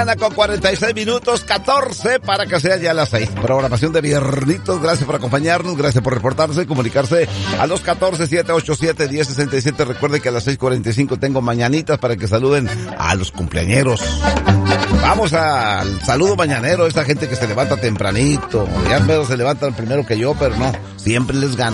Con 46 minutos, 14 para que sea ya las 6. Programación de viernitos. Gracias por acompañarnos, gracias por reportarse y comunicarse a los 14-787-1067. Recuerden que a las 6:45 tengo mañanitas para que saluden a los cumpleañeros. Vamos al saludo mañanero, esa gente que se levanta tempranito. Ya menos se levantan primero que yo, pero no, siempre les gano.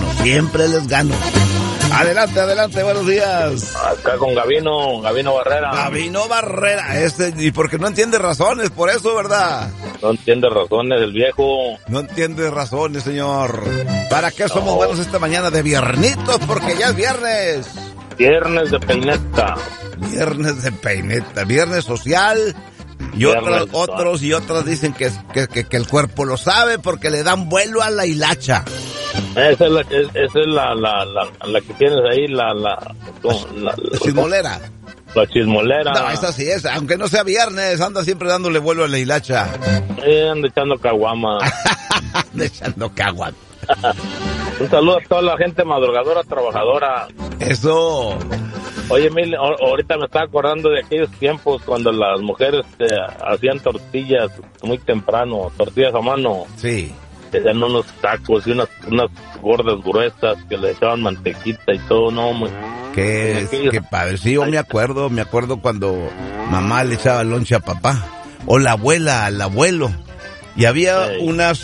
Adelante, buenos días. Acá con Gabino Barrera. Gabino Barrera, y porque no entiende razones, por eso, ¿verdad? No entiende razones, el viejo. No entiende razones, señor. ¿Para qué somos buenos esta mañana de viernitos? Porque ya es viernes. Viernes de peineta. Viernes social. Y otros dicen que el cuerpo lo sabe porque le dan vuelo a la hilacha. Esa es la que tienes ahí, la chismolera. La chismolera. No, esa sí es, aunque no sea viernes, anda siempre dándole vuelo a la hilacha. Anda echando caguama. Echando caguama. Un saludo a toda la gente madrugadora, trabajadora. Eso. Oye, ahorita me estaba acordando de aquellos tiempos cuando las mujeres hacían tortillas muy temprano, tortillas a mano. Sí. Tenían unos tacos y unas gordas gruesas que le echaban mantequita y todo, no, qué padre. Sí, yo me acuerdo cuando mamá le echaba lonche a papá, o la abuela al abuelo, y había unas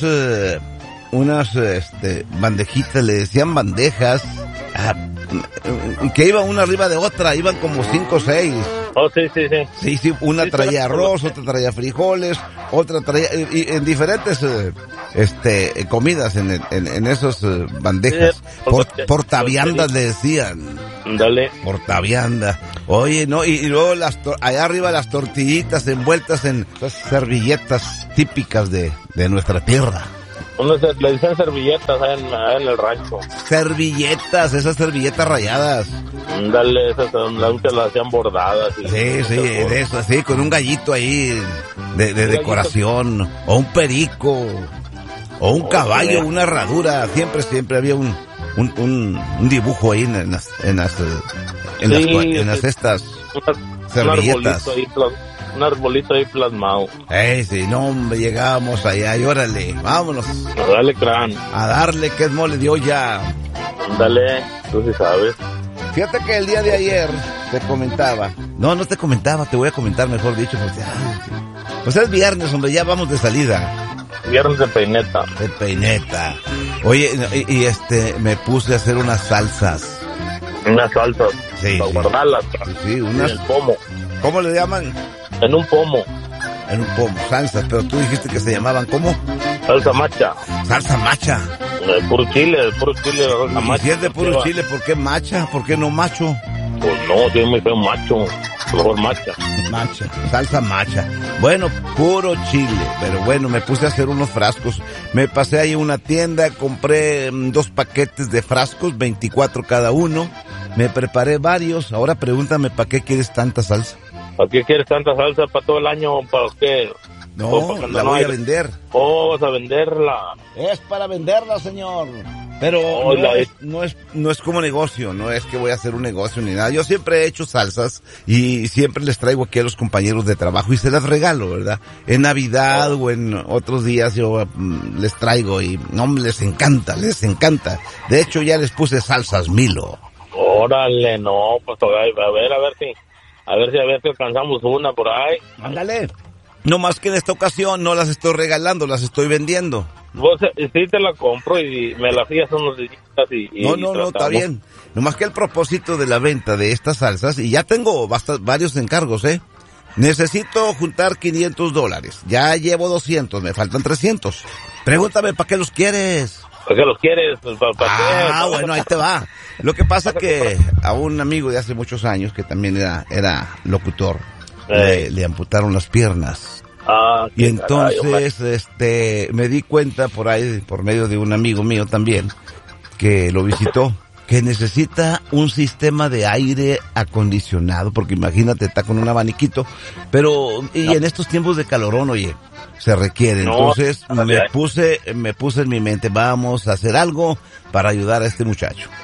bandejitas, le decían bandejas, que iban una arriba de otra, iban como 5 o 6. Oh, sí. Sí, una traía arroz, otra traía frijoles, otra traía, y en diferentes comidas en esas bandejas. Portaviandas le decían. Dale. Portavianda. Oye, no, y luego allá arriba las tortillitas envueltas en servilletas típicas de nuestra tierra. Le dicen servilletas en el rancho. Esas servilletas rayadas. Dale, esas las hacían bordadas. Sí, de eso, así, con un gallito ahí de decoración, o un perico, o un caballo, una herradura. Siempre había un dibujo ahí en las estas servilletas. Un arbolito ahí plasmado. Sí, no, hombre, llegábamos allá y órale, vámonos. Dale, crán. A darle, que es mole de olla. Dale, tú sí sabes. Fíjate que el día de ayer te comentaba. No te comentaba, te voy a comentar, mejor dicho. Pues es viernes, hombre, ya vamos de salida. Viernes de peineta. Oye, y me puse a hacer unas salsas. Unas salsas. Sí. Para guardarlas. Sí, unas. En el pomo. ¿Cómo le llaman? En un pomo, salsas, pero tú dijiste que se llamaban ¿cómo? Salsa macha. Puro chile, salsa macha. Si es de puro chile, ¿por qué macha? ¿Por qué no macho? Pues no, sí es muy feo macho. Mejor macha. Salsa macha. Bueno, puro chile, pero bueno, me puse a hacer unos frascos. Me pasé ahí a una tienda, compré 2 paquetes de frascos, 24 cada uno. Me preparé varios. Ahora pregúntame, ¿para qué quieres tanta salsa? ¿Para qué quieres tanta salsa? ¿Para todo el año? ¿Para qué? No, la voy a vender. Oh, vas a venderla. Es para venderla, señor. Pero no es como negocio, no es que voy a hacer un negocio ni nada. Yo siempre he hecho salsas y siempre les traigo aquí a los compañeros de trabajo y se las regalo, ¿verdad? En Navidad o en otros días yo les traigo y no, les encanta. De hecho ya les puse salsas Milo. Órale, no, pues a ver si alcanzamos una por ahí. Ándale. No más que en esta ocasión no las estoy regalando, las estoy vendiendo. Vos sí te la compro y me la fías unos días y No, está bien. No más que el propósito de la venta de estas salsas, y ya tengo varios encargos, necesito juntar $500. Ya llevo 200, me faltan 300. Pregúntame, ¿para qué los quieres? ¿Para qué los quieres? Pues, ¿para qué? Bueno, ahí te va. Lo que pasa que a un amigo de hace muchos años, que también era locutor, le amputaron las piernas. Y entonces, me di cuenta por ahí, por medio de un amigo mío también, que lo visitó, que necesita un sistema de aire acondicionado, porque imagínate, está con un abaniquito, y en estos tiempos de calorón, oye, se requiere. Entonces, me puse en mi mente, vamos a hacer algo para ayudar a este muchacho.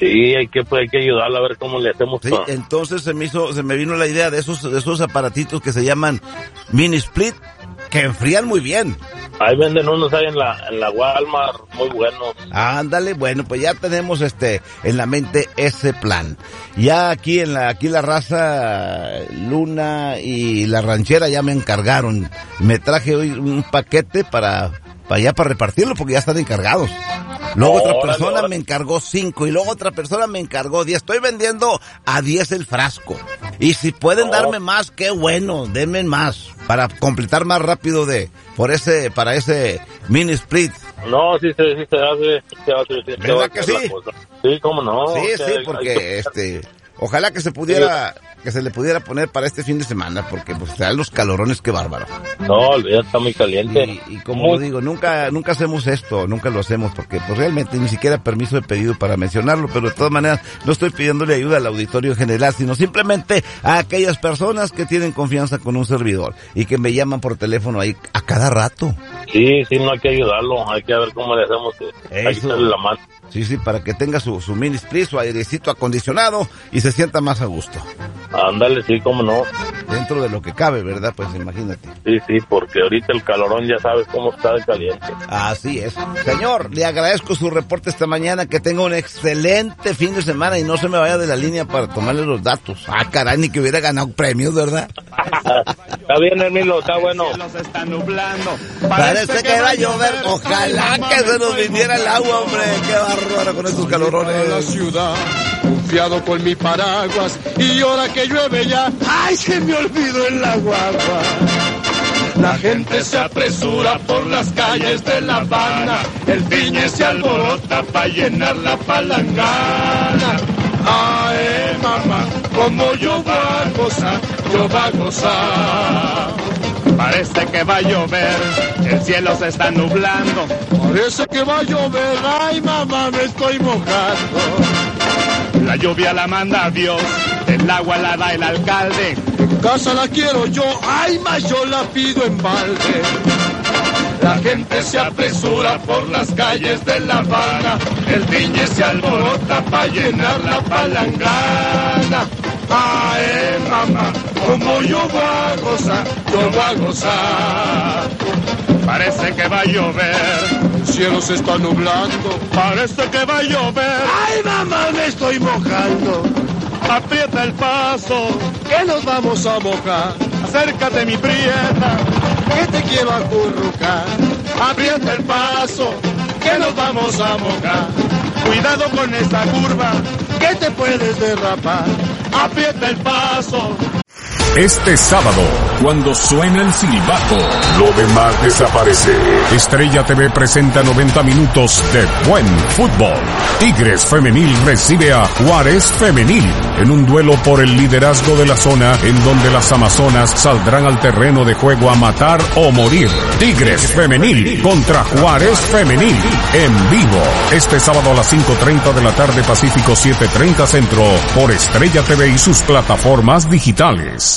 Sí, hay que ayudarla a ver cómo le hacemos. Sí, entonces se me vino la idea de esos aparatitos que se llaman mini split, que enfrían muy bien. Ahí venden unos ahí en la Walmart, muy buenos. Ándale, bueno, pues ya tenemos en la mente ese plan. Ya aquí la raza Luna y la ranchera ya me encargaron. Me traje hoy un paquete para repartirlo porque ya están encargados. Luego otra persona me encargó 5 y luego otra persona me encargó 10. Estoy vendiendo a 10 el frasco. Y si pueden darme más, qué bueno, denme más para completar más rápido para ese mini split. No, sí se hace. ¿Verdad que sí? Sí, cómo no. Sí, porque ojalá que se le pudiera poner para este fin de semana, porque pues te dan los calorones, qué bárbaro. No, ya está muy caliente. Y como digo, nunca hacemos esto, nunca lo hacemos, porque pues realmente ni siquiera permiso he pedido para mencionarlo, pero de todas maneras no estoy pidiéndole ayuda al auditorio en general, sino simplemente a aquellas personas que tienen confianza con un servidor y que me llaman por teléfono ahí a cada rato. Sí, no hay que ayudarlo, hay que ver cómo le hacemos. Hay que darle la mano. Sí, para que tenga su mini split, su airecito acondicionado y se sienta más a gusto. Ándale, sí, cómo no. Dentro de lo que cabe, ¿verdad? Pues imagínate. Sí, porque ahorita el calorón ya sabes cómo está de caliente. Así es. Señor, le agradezco su reporte esta mañana, que tenga un excelente fin de semana y no se me vaya de la línea para tomarle los datos. Caray, ni que hubiera ganado premios, ¿verdad? Está bien, Hermilo, está bueno. Se está nublando. Parece que va a llover. Ojalá que se nos viniera el agua, hombre. Qué bárbaro con estos calorones. La ciudad, confiado con mi paraguas, y ahora que llueve ya, ¡ay, se me olvidó el agua! La gente se apresura por las calles de La Habana, el piñe se alborota para llenar la palangana. ¡Ay, mamá, como yo va a gozar! Parece que va a llover, el cielo se está nublando. Parece que va a llover, ay mamá, me estoy mojando. La lluvia la manda Dios, el agua la da el alcalde. En casa la quiero yo, ay más yo la pido en balde. La gente se apresura por las calles de La Habana, el piñe se alborota para llenar la palangana. Ay, mamá, como yo voy a gozar. Parece que va a llover, el cielo se está nublando. Parece que va a llover, ay, mamá, me estoy mojando. Aprieta el paso, que nos vamos a mojar. Acércate, mi prieta, que te quiero acurrucar. Aprieta el paso, que nos vamos a mojar. Cuidado con esta curva, que te puedes derrapar. Aprieta el paso. Este sábado, cuando suena el silbato, lo demás desaparece. Estrella TV presenta 90 minutos de buen fútbol. Tigres Femenil recibe a Juárez Femenil en un duelo por el liderazgo de la zona, en donde las amazonas saldrán al terreno de juego a matar o morir. Tigres Femenil contra Juárez Femenil en vivo. Este sábado a las 5:30 de la tarde Pacífico, 7:30 Centro, por Estrella TV y sus plataformas digitales.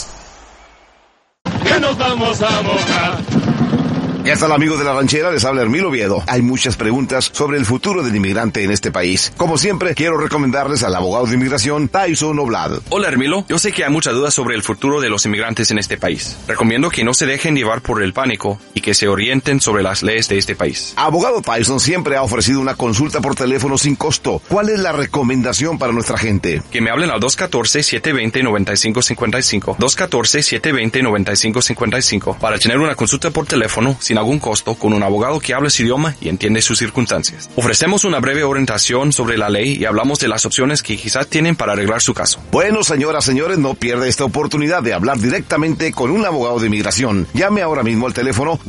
Que nos vamos a mojar. ¿Qué tal, amigos de La Ranchera? Les habla Hermilo Oviedo. Hay muchas preguntas sobre el futuro del inmigrante en este país. Como siempre, quiero recomendarles al abogado de inmigración, Tyson Oblad. Hola, Hermilo. Yo sé que hay muchas dudas sobre el futuro de los inmigrantes en este país. Recomiendo que no se dejen llevar por el pánico y que se orienten sobre las leyes de este país. Abogado Tyson siempre ha ofrecido una consulta por teléfono sin costo. ¿Cuál es la recomendación para nuestra gente? Que me hablen al 214-720-9555. 214-720-9555 para tener una consulta por teléfono sin algún costo con un abogado que habla su idioma y entiende sus circunstancias. Ofrecemos una breve orientación sobre la ley y hablamos de las opciones que quizás tienen para arreglar su caso. Bueno, señoras, señores, no pierda esta oportunidad de hablar directamente con un abogado de inmigración. Llame ahora mismo al teléfono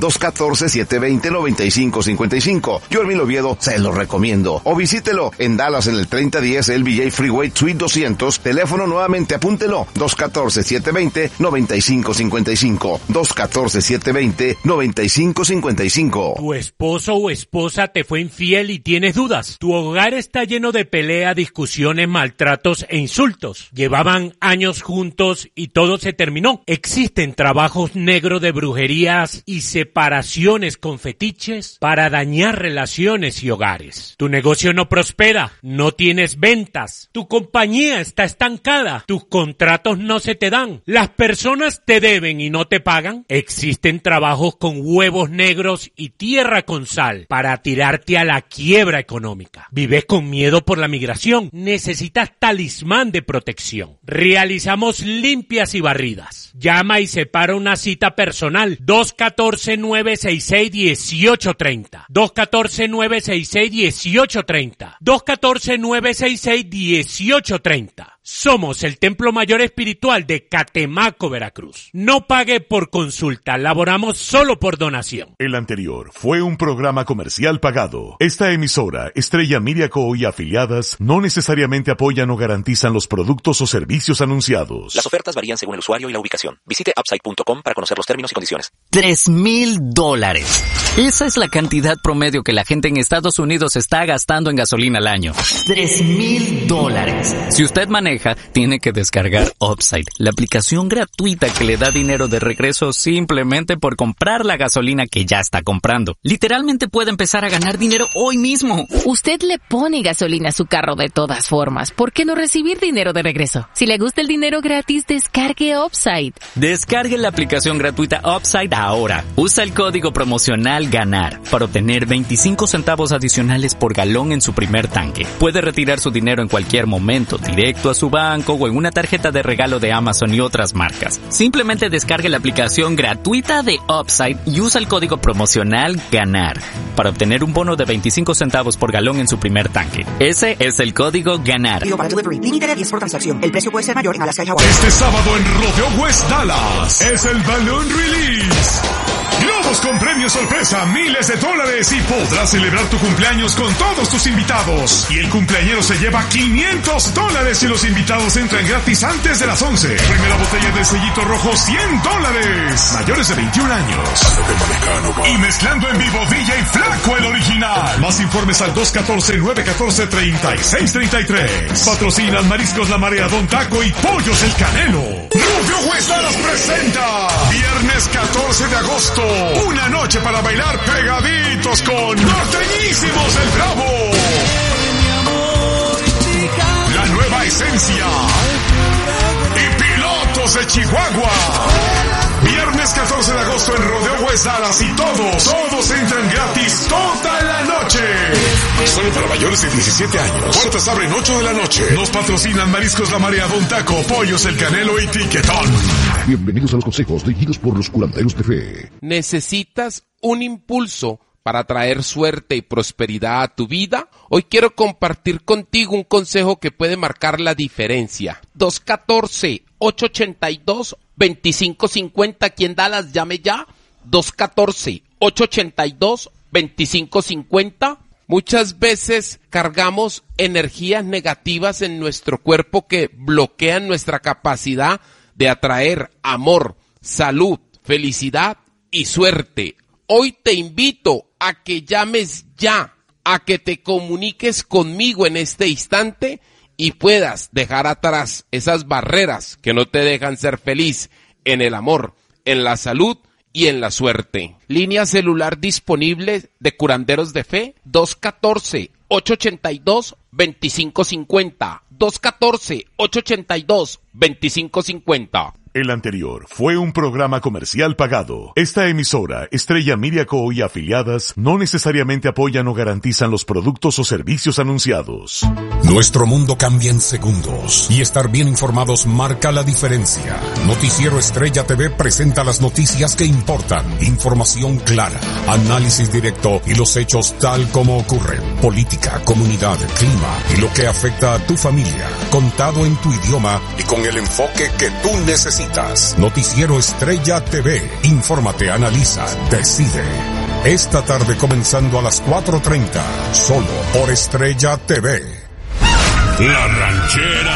214-720-9555. Yo, Hermilo Oviedo, se lo recomiendo. O visítelo en Dallas en el 3010 LBJ Freeway Suite 200. Teléfono nuevamente, apúntelo. 214-720-9555. 214-720-9555. 5555. Tu esposo o esposa te fue infiel y tienes dudas. Tu hogar está lleno de pelea, discusiones, maltratos e insultos. Llevaban años juntos y todo se terminó. Existen trabajos negros de brujerías y separaciones con fetiches para dañar relaciones y hogares. Tu negocio no prospera, no tienes ventas, tu compañía está estancada, tus contratos no se te dan, las personas te deben y no te pagan. Existen trabajos con huevos negros y tierra con sal para tirarte a la quiebra económica. Vives con miedo por la migración, necesitas talismán de protección. Realizamos limpias y barridas. Llama y separa una cita personal. 214-966-1830. 214-966-1830. 214-966-1830. Somos el Templo Mayor Espiritual de Catemaco, Veracruz. No pague por consulta, laboramos solo por donación. El anterior fue un programa comercial pagado. Esta emisora, Estrella Media Co. y afiliadas, no necesariamente apoyan o garantizan los productos o servicios anunciados. Las ofertas varían según el usuario y la ubicación. Visite upside.com para conocer los términos y condiciones. $3,000. Esa es la cantidad promedio que la gente en Estados Unidos está gastando en gasolina al año. $3,000. Si usted maneja, tiene que descargar Upside, la aplicación gratuita que le da dinero de regreso simplemente por comprar la gasolina que ya está comprando. Literalmente puede empezar a ganar dinero hoy mismo. Usted le pone gasolina a su carro de todas formas. ¿Por qué no recibir dinero de regreso? Si le gusta el dinero gratis, descargue Upside. Descargue la aplicación gratuita Upside ahora. Usa el código promocional GANAR para obtener 25 centavos adicionales por galón en su primer tanque. Puede retirar su dinero en cualquier momento, directo a su banco o en una tarjeta de regalo de Amazon y otras marcas. Simplemente descargue la aplicación gratuita de Upside y usa el código promocional GANAR para obtener un bono de 25 centavos por galón en su primer tanque. Ese es el código GANAR. Para delivery, límite de 10 por transacción. El precio puede ser mayor en Alaska y Hawái. Este sábado en Rodeo West Dallas es el Balloon Release. Globos con premios sorpresa, miles de dólares y podrás celebrar tu cumpleaños con todos tus invitados. Y el cumpleañero se lleva $500 y los invitados entran gratis antes de las 11. Primera botella de sellito rojo, $100. Mayores de 21 años. Y mezclando en vivo DJ Flaco, el original. Más informes al 214-914-3633. Patrocinan Mariscos La Marea, Don Taco y Pollos El Canelo. Rubio West Dallas presenta viernes 14 de agosto. Una noche para bailar pegaditos con Norteñísimos el Bravo. La Nueva Esencia. Y Pilotos de Chihuahua. Viernes 14 de agosto en Rodeo West Dallas y todos entran gratis toda la noche. Solo para mayores de 17 años. Puertas abren 8 de la noche. Nos patrocinan Mariscos La Marea, Don Taco, Pollos El Canelo y Tiquetón. Bienvenidos a los consejos dirigidos por los curanderos de fe. ¿Necesitas un impulso para traer suerte y prosperidad a tu vida? Hoy quiero compartir contigo un consejo que puede marcar la diferencia. 214-882-2550. Aquí en Dallas, llame ya. 214-882-2550. Muchas veces cargamos energías negativas en nuestro cuerpo que bloquean nuestra capacidad de atraer amor, salud, felicidad y suerte. Hoy te invito a que llames ya, a que te comuniques conmigo en este instante y puedas dejar atrás esas barreras que no te dejan ser feliz en el amor, en la salud y en la suerte. Línea celular disponible de Curanderos de Fe, 214-882-2550. 214-882-2550. El anterior fue un programa comercial pagado. Esta emisora, Estrella Media Co. y afiliadas, no necesariamente apoyan o garantizan los productos o servicios anunciados. Nuestro mundo cambia en segundos y estar bien informados marca la diferencia. Noticiero Estrella TV presenta las noticias que importan, información clara, análisis directo y los hechos tal como ocurren. Política, comunidad, clima y lo que afecta a tu familia, contado en tu idioma y con el enfoque que tú necesitas. Noticiero Estrella TV. Infórmate, analiza, decide. Esta tarde comenzando a las 4:30, solo por Estrella TV. La Ranchera